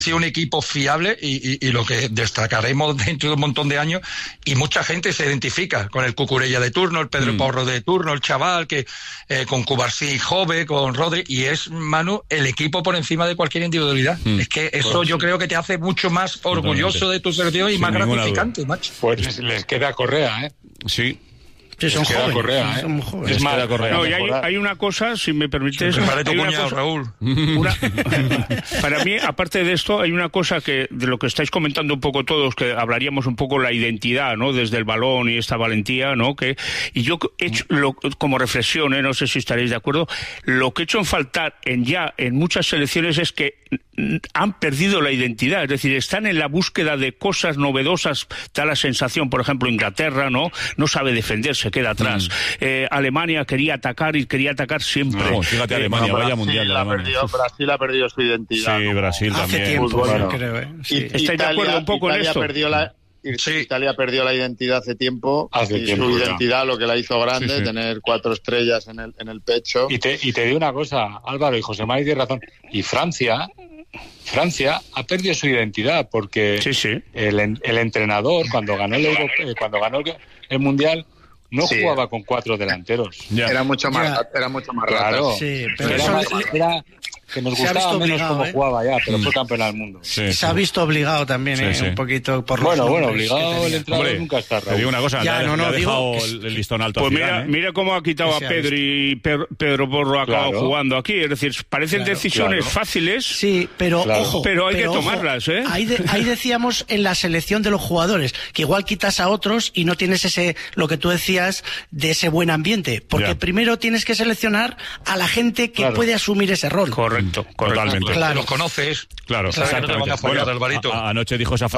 sido un equipo fiable y lo que destacaremos dentro de un montón de años, y mucha gente se identifica con el Cucurella de turno, el Pedro Porro de turno, el chaval que con Cubarsí Jove, con Rodri, y es, Manu, el equipo por encima de cualquier individualidad. Es que eso yo creo que te hace mucho más orgulloso de tu selección y más gratificante, macho. Pues les queda Correa, ¿eh? Sí. Sí, son jóvenes, Correa, son muy jóvenes. Es más, no, y hay una cosa, si me permites... Prepara tu puñado, Raúl. Para mí, aparte de esto, hay una cosa que de lo que estáis comentando un poco todos, que hablaríamos un poco la identidad, ¿no? Desde el balón y esta valentía, ¿no? Y yo he hecho, como reflexión, no sé si estaréis de acuerdo, lo que he hecho en faltar en muchas selecciones es que han perdido la identidad, es decir, están en la búsqueda de cosas novedosas, da la sensación, por ejemplo, Inglaterra, no sabe defenderse, queda atrás. Alemania quería atacar siempre. No, fíjate, Alemania, vaya mundial de Alemania. Brasil ha perdido su identidad. Sí, Brasil también. Hace tiempo, bueno. creo, Sí. ¿Estáis de acuerdo un poco en esto? Italia perdió la identidad hace tiempo. Su identidad, lo que la hizo grande, tener 4 estrellas en el pecho. Y te digo una cosa, Álvaro, y José Mari tiene razón. Y Francia ha perdido su identidad porque el entrenador, cuando ganó el Mundial, no jugaba con 4 delanteros. Era mucho más claro. Sí, pero era que nos gustaba menos cómo jugaba ya, pero fue campeón del mundo. Se ha visto obligado también, un poquito por los obligado el entrenador nunca está. Te digo una cosa, ha dejado el listón alto. Pues mira cómo ha quitado a Pedri y Pedro Porro ha acabado jugando aquí, es decir, parecen decisiones fáciles. Sí, pero ojo, pero hay que tomarlas, ¿eh? Ahí decíamos en la selección de los jugadores, que igual quitas a otros y no tienes lo que tú decías de ese buen ambiente, porque primero tienes que seleccionar a la gente que puede asumir ese rol. Correcto. Totalmente. Claro. Los conoces. Claro, exactamente. Anoche dijo esa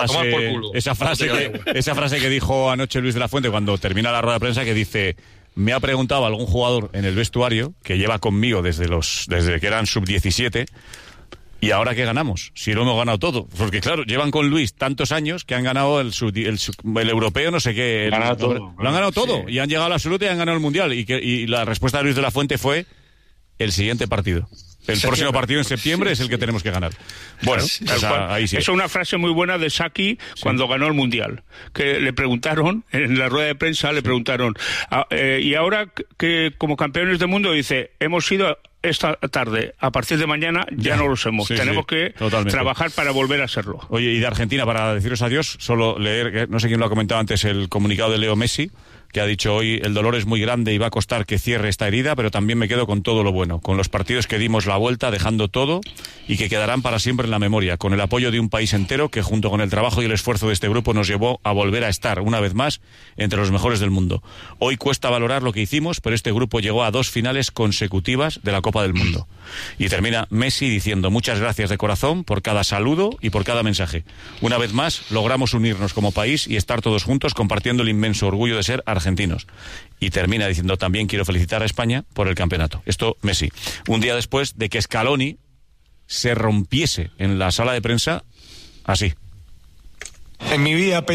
frase que dijo anoche Luis de la Fuente cuando termina la rueda de prensa, que dice: me ha preguntado algún jugador en el vestuario que lleva conmigo desde que eran sub-17, ¿y ahora qué ganamos? Si lo hemos ganado todo. Porque claro, llevan con Luis tantos años que han ganado el europeo, no sé qué. Lo han ganado todo. Y han llegado a la absoluta y han ganado el mundial. Y la respuesta de Luis de la Fuente fue: el siguiente partido. El próximo partido en septiembre es el que tenemos que ganar. Bueno, ahí sí. Es una frase muy buena de Saki cuando ganó el Mundial. Que le preguntaron, en la rueda de prensa, y ahora que como campeones del mundo, dice, hemos sido esta tarde, a partir de mañana ya no lo somos. Tenemos que trabajar para volver a serlo. Oye, y de Argentina, para deciros adiós, solo leer, no sé quién lo ha comentado antes, el comunicado de Leo Messi, que ha dicho hoy: el dolor es muy grande y va a costar que cierre esta herida, pero también me quedo con todo lo bueno, con los partidos que dimos la vuelta dejando todo y que quedarán para siempre en la memoria, con el apoyo de un país entero que junto con el trabajo y el esfuerzo de este grupo nos llevó a volver a estar una vez más entre los mejores del mundo. Hoy cuesta valorar lo que hicimos, pero este grupo llegó a 2 finales consecutivas de la Copa del Mundo. Y termina Messi diciendo: muchas gracias de corazón por cada saludo y por cada mensaje. Una vez más logramos unirnos como país y estar todos juntos compartiendo el inmenso orgullo de ser argentinos. Y termina diciendo: también quiero felicitar a España por el campeonato. Esto Messi, un día después de que Scaloni se rompiese en la sala de prensa así. En mi vida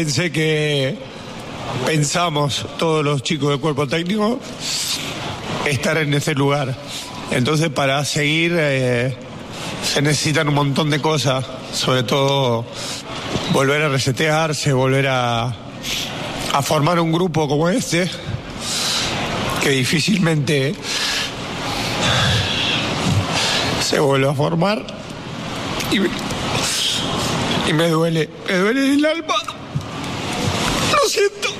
pensamos todos los chicos del cuerpo técnico estar en ese lugar. Entonces, para seguir se necesitan un montón de cosas, sobre todo volver a resetearse, volver a formar un grupo como este, que difícilmente se vuelve a formar, y me duele el alma, lo siento.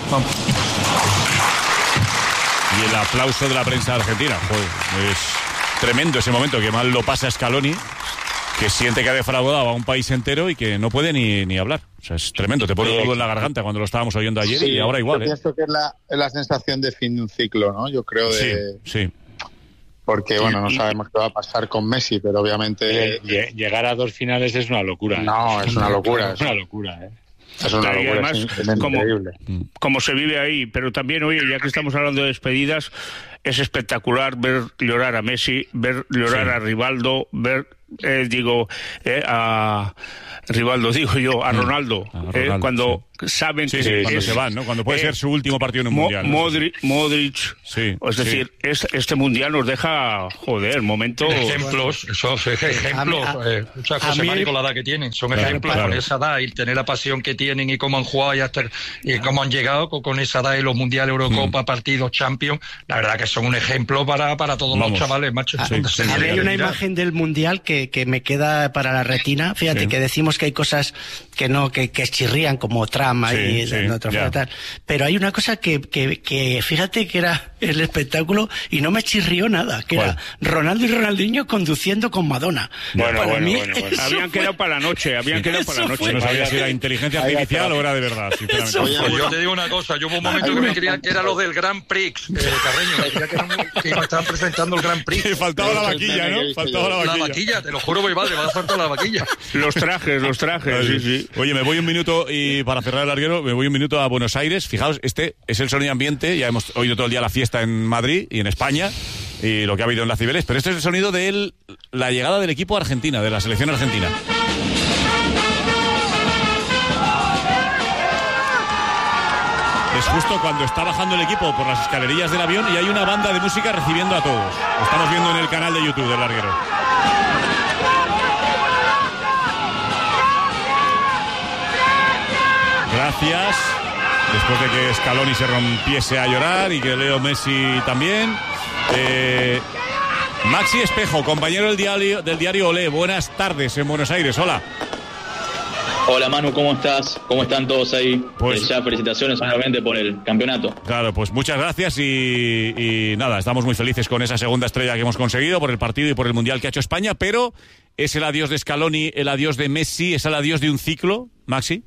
Y el aplauso de la prensa argentina. Joder, es tremendo ese momento, que mal lo pasa Scaloni, que siente que ha defraudado a un país entero y que no puede ni hablar. O sea, es tremendo, te pone todo en la garganta cuando lo estábamos oyendo ayer y ahora igual. Yo pienso que es la sensación de fin de un ciclo, ¿no? Yo creo Sí. Porque, no sabemos qué va a pasar con Messi, pero obviamente... Llegar a 2 finales es una locura. No, es una locura. Es una locura, ¿eh? Es una locura, además, es increíble. Como se vive ahí, pero también, oye, ya que estamos hablando de despedidas, es espectacular ver llorar a Messi, ver llorar a Rivaldo, ver Rivaldo, digo yo, a Ronaldo, cuando saben que cuando se van, ¿no? Cuando puede ser su último partido en un mundial. Modric, es decir, este mundial nos deja, momentos... Ejemplos, esos ejemplos, José Mari, con la edad que tienen, son ejemplos con esa edad, y tener la pasión que tienen y cómo han jugado y cómo han llegado con esa edad en los mundiales, Eurocopa, partidos, Champions, la verdad que son un ejemplo para todos los chavales, macho. A mí hay una imagen del mundial que me queda para la retina, fíjate que decimos que hay cosas que chirrían, como trama y tal, pero hay una cosa que fíjate que era el espectáculo y no me chirrió nada, que era Ronaldo y Ronaldinho conduciendo con Madonna. Bueno. Habían quedado para la noche, No sabía si era inteligencia artificial o era de verdad, sinceramente. Pues yo te digo una cosa, yo hubo un momento que me creía que era lo del Grand Prix, Carreño, que estaban presentando el Grand Prix. Faltaba la vaquilla, ¿no? La vaquilla, te lo juro, me va a faltar la vaquilla. Los trajes, sí. Oye, me voy un minuto, y para cerrar el larguero, me voy un minuto a Buenos Aires. Fijaos, este es el sonido ambiente, ya hemos oído todo el día la fiesta en Madrid y en España, y lo que ha habido en las Cibeles, pero este es el sonido de la llegada del equipo argentina, de la selección argentina. Es justo cuando está bajando el equipo por las escalerillas del avión y hay una banda de música recibiendo a todos. Lo estamos viendo en el canal de YouTube del larguero. Gracias. Después de que Scaloni se rompiese a llorar y que Leo Messi también. Maxi Espejo, compañero del diario Olé. Buenas tardes en Buenos Aires. Hola. Hola Manu, ¿cómo estás? ¿Cómo están todos ahí? Pues ya felicitaciones nuevamente por el campeonato. Claro, pues muchas gracias y nada, estamos muy felices con esa segunda estrella que hemos conseguido por el partido y por el mundial que ha hecho España, pero ¿es el adiós de Scaloni, el adiós de Messi, es el adiós de un ciclo, Maxi?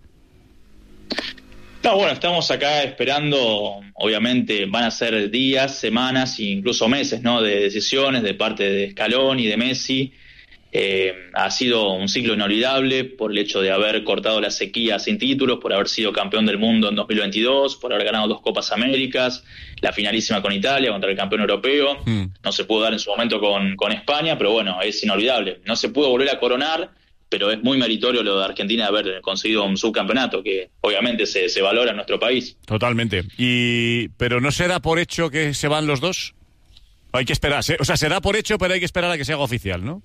No, bueno, estamos acá esperando, obviamente van a ser días, semanas e incluso meses, ¿no? De decisiones de parte de Scaloni y de Messi. Ha sido un ciclo inolvidable por el hecho de haber cortado la sequía sin títulos, por haber sido campeón del mundo en 2022, por haber ganado 2 Copas Américas, la finalísima con Italia contra el campeón europeo. No se pudo dar en su momento con España, pero bueno, es inolvidable. No se pudo volver a coronar, pero es muy meritorio lo de Argentina de haber conseguido un subcampeonato que obviamente se valora en nuestro país. Totalmente. ¿Pero no se da por hecho que se van los dos? Hay que esperar, o sea, se da por hecho, pero hay que esperar a que se haga oficial, ¿no?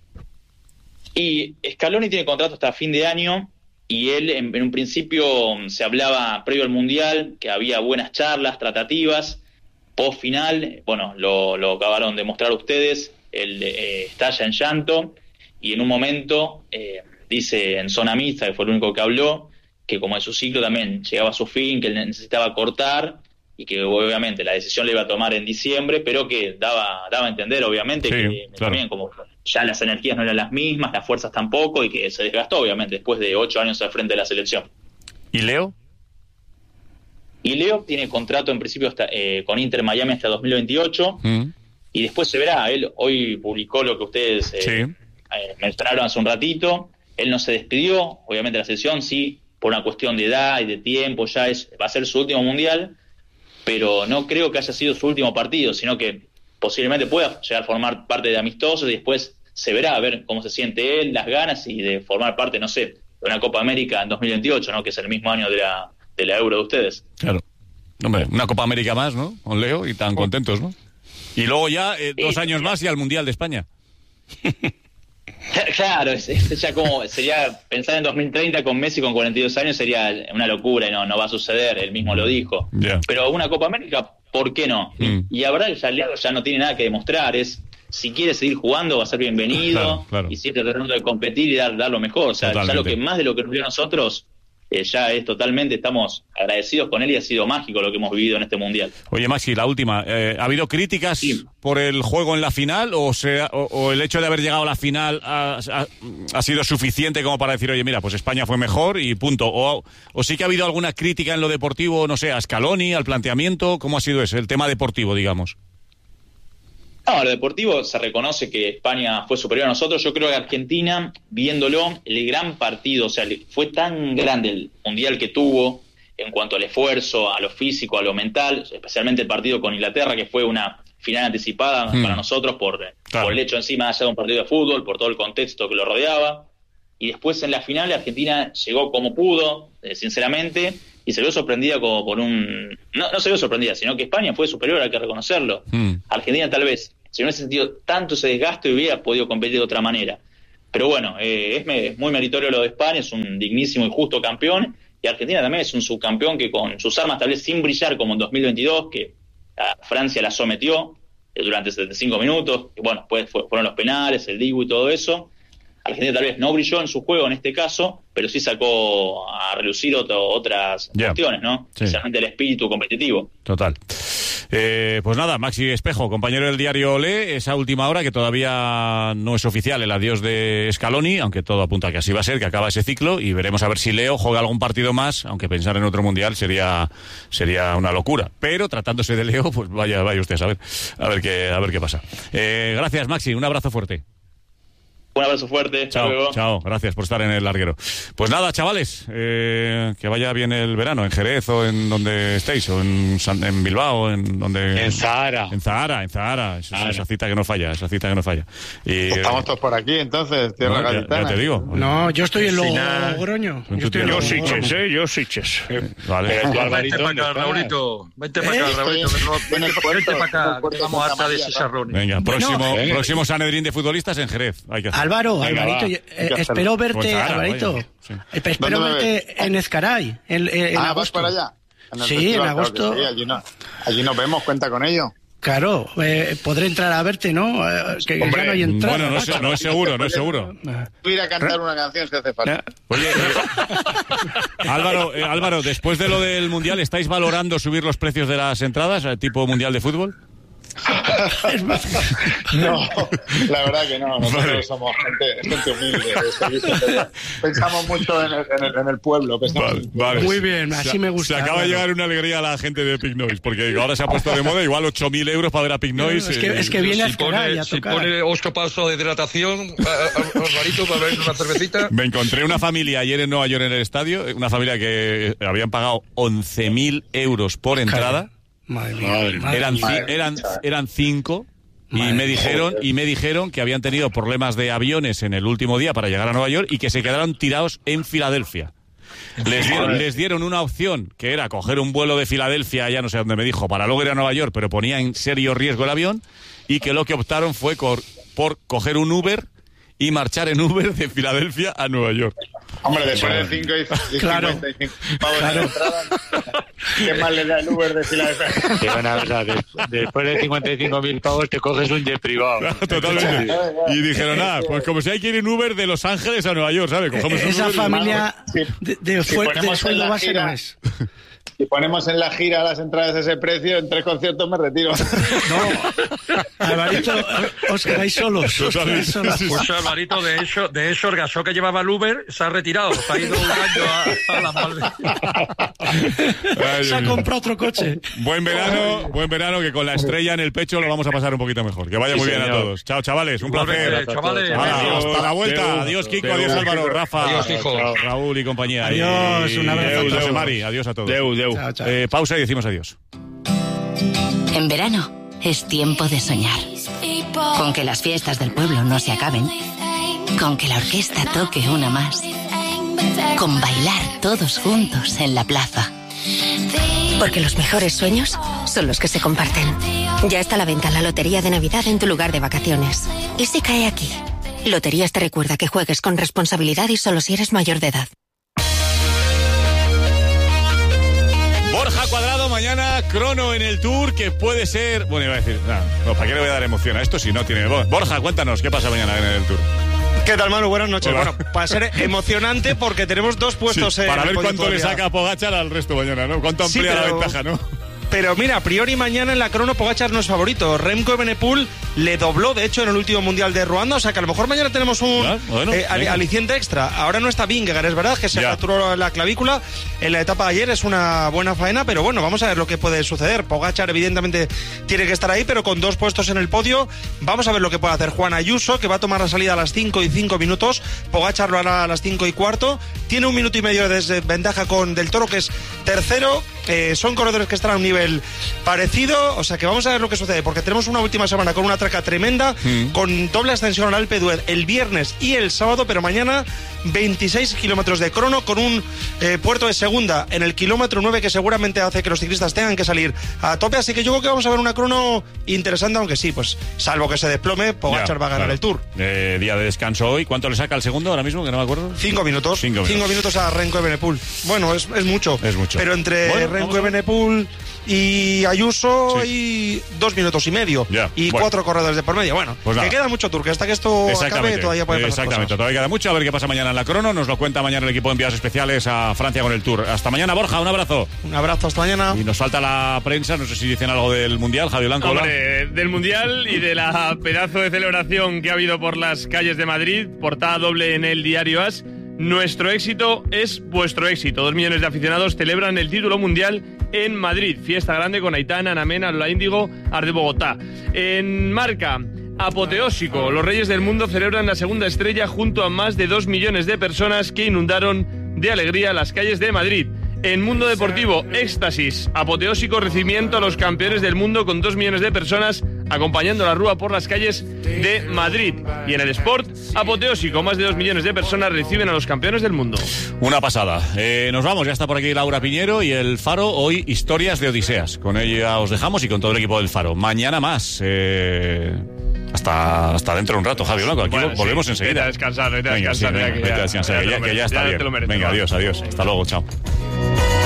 Y Scaloni tiene contrato hasta fin de año y él en un principio se hablaba previo al Mundial que había buenas charlas, tratativas, post final, bueno, lo acabaron de mostrar ustedes, él estalla en llanto y en un momento dice en zona mixta, que fue el único que habló, que como en su ciclo también llegaba a su fin, que él necesitaba cortar y que obviamente la decisión la iba a tomar en diciembre, pero que daba a entender obviamente que también como ya las energías no eran las mismas, las fuerzas tampoco, y que se desgastó obviamente después de 8 años al frente de la selección. ¿Y Leo? Y Leo tiene contrato en principio hasta, con Inter Miami hasta 2028 y después se verá. Él hoy publicó lo que ustedes mencionaron hace un ratito. Él no se despidió, obviamente la selección sí, por una cuestión de edad y de tiempo, va a ser su último mundial, pero no creo que haya sido su último partido, sino que posiblemente pueda llegar a formar parte de amistosos y después se verá a ver cómo se siente él, las ganas y de formar parte, no sé, de una Copa América en 2028, ¿no? Que es el mismo año de la Euro de ustedes. Claro. Hombre, una Copa América más, ¿no? Con Leo y tan contentos, ¿no? Y luego ya 2 años más y al Mundial de España. Claro, ya como sería pensar en 2030 con Messi con 42 años sería una locura y no va a suceder, él mismo lo dijo. Pero una Copa América, ¿por qué no? Y ahora el Leo ya no tiene nada que demostrar, si quiere seguir jugando va a ser bienvenido, claro. Y siempre tratando de competir y dar lo mejor, o sea, totalmente. Ya lo que más de lo que nos dio a nosotros ya es totalmente, estamos agradecidos con él y ha sido mágico lo que hemos vivido en este Mundial. Oye, Maxi, la última, ¿ha habido críticas por el juego en la final o el hecho de haber llegado a la final ha sido suficiente como para decir, oye, mira, pues España fue mejor y punto? ¿O sí que ha habido alguna crítica en lo deportivo, no sé, a Scaloni, al planteamiento? ¿Cómo ha sido ese, el tema deportivo, digamos? No, lo deportivo se reconoce que España fue superior a nosotros. Yo creo que Argentina, viéndolo, el gran partido, o sea, fue tan grande el mundial que tuvo en cuanto al esfuerzo, a lo físico, a lo mental, especialmente el partido con Inglaterra, que fue una final anticipada para nosotros por el hecho encima de ser un partido de fútbol, por todo el contexto que lo rodeaba. y después en la final Argentina llegó como pudo, sinceramente, y se vio sorprendida como por un... No se vio sorprendida, sino que España fue superior, hay que reconocerlo. Argentina tal vez, si no hubiese sentido tanto ese desgaste, hubiera podido competir de otra manera. Pero bueno, es muy meritorio lo de España, es un dignísimo y justo campeón, y Argentina también es un subcampeón que con sus armas, tal vez sin brillar como en 2022, que a Francia la sometió durante 75 minutos, y bueno, después fueron los penales, el Dibu y todo eso. Argentina tal vez no brilló en su juego en este caso, pero sí sacó a relucir otras cuestiones, ¿no? Sí. Especialmente el espíritu competitivo. Total. Pues nada, Maxi Espejo, compañero del diario Olé, esa última hora que todavía no es oficial el adiós de Scaloni, aunque todo apunta a que así va a ser, que acaba ese ciclo, y veremos a ver si Leo juega algún partido más, aunque pensar en otro mundial sería una locura. Pero tratándose de Leo, pues vaya usted a ver qué pasa. Gracias, Maxi, un abrazo fuerte. Un abrazo fuerte. Chao, gracias por estar en el larguero. Pues nada, chavales, que vaya bien el verano, en Jerez o en donde estéis, o en Bilbao, en donde... En Zahara. En Zahara. Esa cita que no falla, Y, estamos todos por aquí, entonces, tierra gaditana. Ya te digo. No, yo estoy en Logroño. Yo Sitges. Vale. Vente para acá, Raulito. Vente para acá, que vamos harta de chicharrones. Venga, próximo Sanedrín de futbolistas en Jerez. Hay que hacer. Alvarito, espero verte, pues Alvarito. Sí. Espero verte en Ezcaray. En ¿vas agosto. para allá? En agosto. Sí, allí nos vemos, cuenta con ello. Claro, podré entrar a verte, ¿no? Que ya no hay entrada. Bueno, no es seguro. Tú ir a cantar una canción si hace falta. Oye, Álvaro, después de lo del Mundial, ¿estáis valorando subir los precios de las entradas, tipo Mundial de Fútbol? No, la verdad que no. Nosotros somos gente humilde. Pensamos mucho en el pueblo. Vale. Muy bien, así me gusta. Se acaba de llegar una alegría a la gente de Pig Noise, porque ahora se ha puesto de moda igual 8.000 euros para ver a Pig Noise. Es que viene a tocar. Si pone 8 pasos de hidratación, Alvarito, para ver una cervecita. Me encontré una familia ayer en Nueva York en el estadio, una familia que habían pagado 11.000 euros por entrada. Madre mía. Eran 5 y me dijeron que habían tenido problemas de aviones en el último día para llegar a Nueva York y que se quedaron tirados en Filadelfia. Les dieron una opción que era coger un vuelo de Filadelfia, ya no sé dónde me dijo, para luego ir a Nueva York, pero ponía en serio riesgo el avión, y que lo que optaron fue por coger un Uber y marchar en Uber de Filadelfia a Nueva York. Hombre, después de 5 y 55 pavos de entrada, ¿qué más le da el Uber de Filadelfia? Después de 55.000 pavos te coges un jet privado. Claro, totalmente. Y dijeron, pues como si hay que ir en Uber de Los Ángeles a Nueva York, ¿sabes? Cogemos esa Uber familia de sueldo base no es. Si ponemos en la gira las entradas a ese precio, en 3 conciertos me retiro. No, Alvarito, os quedáis solos. Pues Alvarito, de hecho, el gasó que llevaba el Uber se ha retirado. Se ha ido un año a la madre. Se ha comprado otro coche. Buen verano, que con la estrella en el pecho lo vamos a pasar un poquito mejor. Que vaya muy bien a todos. Chao, chavales, un placer. Chavales. Hasta la vuelta. Adiós, Kiko, adiós, Álvaro, Rafa, adiós, hijo. Raúl y compañía. Adiós, un abrazo. José Mari, adiós a todos. Chao, chao. Pausa y decimos adiós. En verano es tiempo de soñar. Con que las fiestas del pueblo no se acaben. Con que la orquesta toque una más. Con bailar todos juntos en la plaza. Porque los mejores sueños son los que se comparten. Ya está a la venta la lotería de Navidad en tu lugar de vacaciones. ¿Y si cae aquí? Loterías te recuerda que juegues con responsabilidad y solo si eres mayor de edad. Borja Cuadrado, mañana crono en el Tour, que puede ser... Bueno, iba a decir, ¿para qué le voy a dar emoción a esto si no tiene... Borja, cuéntanos, ¿qué pasa mañana en el Tour? ¿Qué tal, Manu? Buenas noches. Hola. Bueno, va a ser emocionante porque tenemos 2 puestos en para ver cuánto todavía. Le saca a Pogačar al resto mañana, ¿no? Cuánto amplía la ventaja, ¿no? Pero mira, a priori mañana en la crono Pogačar no es favorito. Remco Evenepoel le dobló, de hecho, en el último Mundial de Ruanda. O sea que a lo mejor mañana tenemos un aliciente extra. Ahora no está Vingegaard, es verdad, que se fracturó la clavícula en la etapa de ayer. Es una buena faena, pero bueno, vamos a ver lo que puede suceder. Pogačar evidentemente tiene que estar ahí, pero con 2 puestos en el podio. Vamos a ver lo que puede hacer Juan Ayuso, que va a tomar la salida a las 5 y 5 minutos. Pogačar lo hará a las 5 y cuarto. Tiene 1 minuto y medio de desventaja con Del Toro, que es tercero. Son corredores que están a un nivel parecido, o sea que vamos a ver lo que sucede, porque tenemos una última semana con una matraca tremenda, con doble ascensión al Alpe d'Huez el viernes y el sábado, pero mañana 26 kilómetros de crono con un puerto de segunda en el kilómetro 9 que seguramente hace que los ciclistas tengan que salir a tope, así que yo creo que vamos a ver una crono interesante, aunque sí, pues salvo que se desplome, Pogačar va a ganar el Tour. Día de descanso hoy. ¿Cuánto le saca al segundo ahora mismo, que no me acuerdo? 5 minutos. 5 minutos a Remco Evenepoel. Bueno, es mucho. Pero entre Remco Evenepoel y Ayuso hay 2 minutos y medio y 4 corredores de por medio. Bueno, pues que queda mucho Tour, que hasta que esto acabe todavía puede pasar cosas. Todavía queda mucho, a ver qué pasa mañana en la crono. Nos lo cuenta mañana el equipo de enviados especiales a Francia con el Tour. Hasta mañana, Borja, un abrazo. Un abrazo, hasta mañana. Y nos falta la prensa, no sé si dicen algo del Mundial, Javi Blanco. Hombre, del Mundial y de la pedazo de celebración que ha habido por las calles de Madrid, portada doble en el diario AS. Nuestro éxito es vuestro éxito. 2 millones de aficionados celebran el título mundial en Madrid. Fiesta grande con Aitana, Ana Mena, Lola Índigo, Ars de Bogotá. En Marca, apoteósico. Los Reyes del Mundo celebran la segunda estrella junto a más de 2 millones de personas que inundaron de alegría las calles de Madrid. En Mundo Deportivo, éxtasis. Apoteósico recibimiento a los campeones del mundo con 2 millones de personas acompañando la rúa por las calles de Madrid. Y en el Sport, apoteósico. Más de 2 millones de personas reciben a los campeones del mundo. Una pasada. Nos vamos, ya está por aquí Laura Piñero y el Faro. Hoy, historias de Odiseas. Con ella os dejamos y con todo el equipo del Faro. Mañana más. Hasta dentro de un rato, Javi Blanco. Aquí volvemos enseguida. Vete a descansar, que ya está bien. Venga, adiós. Hasta luego, chao.